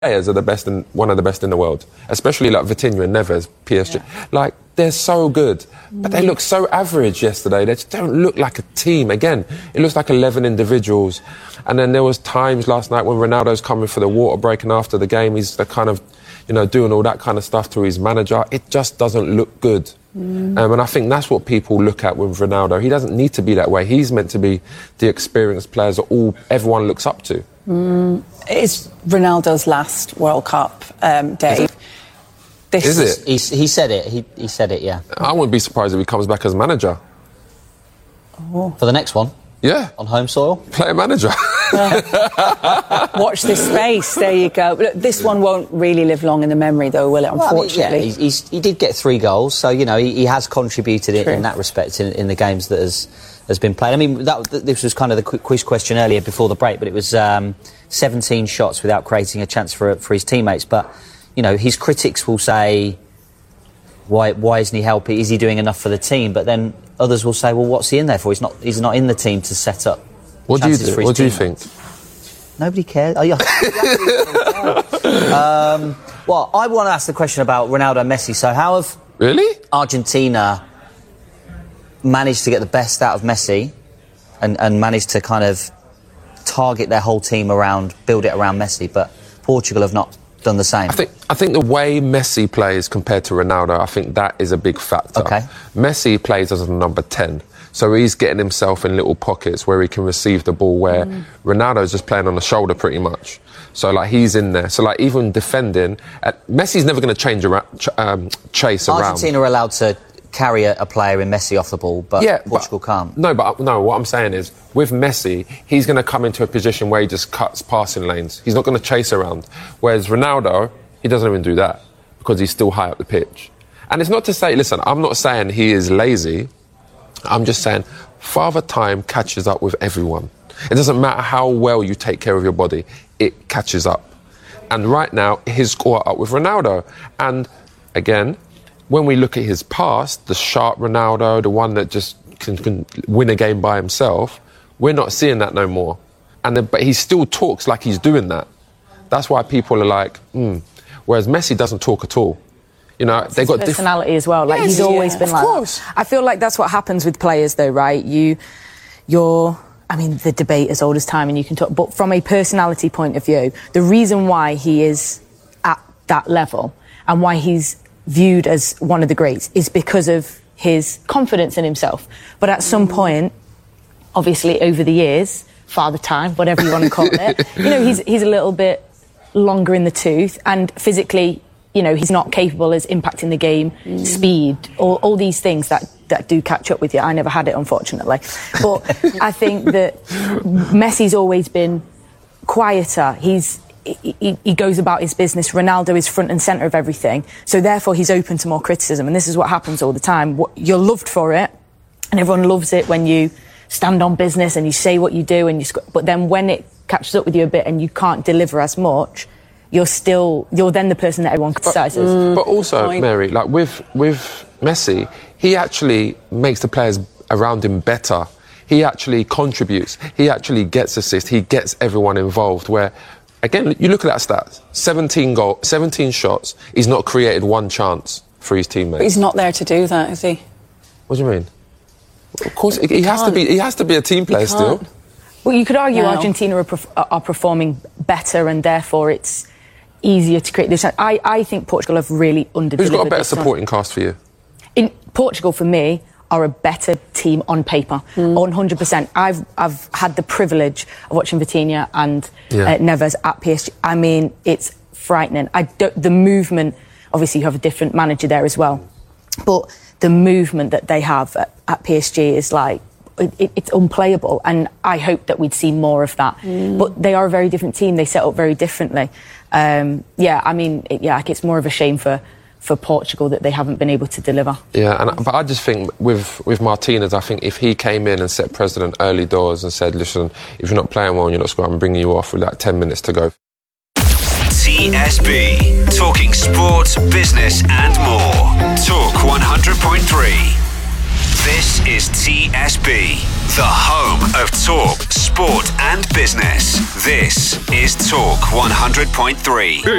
players are one of the best in the world, especially like Vitinha and Neves, PSG. Yeah. Like, they're so good, but they look so average yesterday. They just don't look like a team. Again, it looks like 11 individuals. And then there was times last night when Ronaldo's coming for the water break, and after the game, he's the kind of, doing all that kind of stuff to his manager. It just doesn't look good. And I think that's what people look at with Ronaldo. He doesn't need to be that way. He's meant to be the experienced players that everyone looks up to. It's Ronaldo's last World Cup, Dave. Is it? He said it. He said it, yeah. I wouldn't be surprised if he comes back as manager. Oh. For the next one? Yeah. On home soil? Player manager. Watch this space. There you go. Look, this one won't really live long in the memory, though, will it? Unfortunately. Well, he did get 3 goals, so he has contributed in that respect in the games that has been played. I mean, this was kind of the quiz question earlier before the break, but it was 17 shots without creating a chance for his teammates. But his critics will say, why isn't he helping? Is he doing enough for the team? But then others will say, well, what's he in there for? He's not in the team to set up. What do you think? Nobody cares. Well, I want to ask the question about Ronaldo and Messi. So how have Argentina managed to get the best out of Messi and managed to kind of target their whole team build it around Messi, but Portugal have not done the same? I think the way Messi plays compared to Ronaldo, I think that is a big factor. Okay. Messi plays as a number 10. So he's getting himself in little pockets where he can receive the ball, where Ronaldo's just playing on the shoulder pretty much. So, he's in there. So, even defending... Messi's never going to chase around. Argentina are allowed to carry a player in Messi off the ball, but Portugal can't. No, what I'm saying is, with Messi, he's going to come into a position where he just cuts passing lanes. He's not going to chase around. Whereas Ronaldo, he doesn't even do that because he's still high up the pitch. And it's not to say... Listen, I'm not saying he is lazy. I'm just saying, Father Time catches up with everyone. It doesn't matter how well you take care of your body, it catches up. And right now, he's caught up with Ronaldo. And again, when we look at his past, the sharp Ronaldo, the one that just can win a game by himself, we're not seeing that no more. But he still talks like he's doing that. That's why people are like, Whereas Messi doesn't talk at all. They've got personality as well. He's always been like that. I feel like that's what happens with players, though, right? The debate as old as time, and you can talk. But from a personality point of view, the reason why he is at that level and why he's viewed as one of the greats is because of his confidence in himself. But at some point, obviously, over the years, Father Time, whatever you want to call it, he's a little bit longer in the tooth, and physically, he's not capable as impacting the game, speed, all these things that do catch up with you. I never had it, unfortunately. But I think that Messi's always been quieter. He goes about his business. Ronaldo is front and centre of everything. So therefore, he's open to more criticism. And this is what happens all the time. You're loved for it, and everyone loves it when you stand on business and you say what you do. But then when it catches up with you a bit and you can't deliver as much, you're then the person that everyone criticises. But also, Mary, with Messi, he actually makes the players around him better. He actually contributes. He actually gets assists. He gets everyone involved. Where, again, you look at that stat: 17 shots. He's not created one chance for his teammates. But he's not there to do that, is he? What do you mean? Of course, he has to be. He has to be a team player still. Well, you could argue Argentina are performing better, and therefore it's easier to create this. I think Portugal have really under-delivered. Who's got a better supporting cast for you? In Portugal, for me, are a better team on paper, 100%. I've had the privilege of watching Vitinha and Neves at PSG. I mean, it's frightening. The movement, obviously you have a different manager there as well, but the movement that they have at PSG is it's unplayable, and I hope that we'd see more of that. But they are a very different team. They set up very differently. It's more of a shame for Portugal that they haven't been able to deliver. Yeah, but I just think with Martinez, I think if he came in and set precedent early doors and said, listen, if you're not playing well and you're not scoring, I'm bringing you off with 10 minutes to go. TSB, talking sports, business and more. Talk 100.3. This is TSB, the home of talk, sport and business. This is Talk 100.3.